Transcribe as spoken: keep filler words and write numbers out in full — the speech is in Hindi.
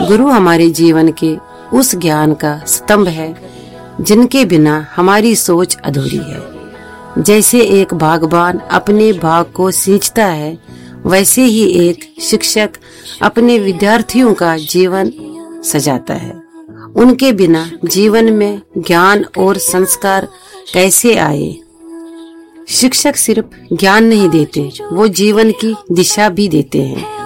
गुरु हमारे जीवन के उस ज्ञान का स्तंभ है जिनके बिना हमारी सोच अधूरी है। जैसे एक बागबान अपने बाग को सींचता है, वैसे ही एक शिक्षक अपने विद्यार्थियों का जीवन सजाता है। उनके बिना जीवन में ज्ञान और संस्कार कैसे आए? शिक्षक सिर्फ ज्ञान नहीं देते, वो जीवन की दिशा भी देते हैं।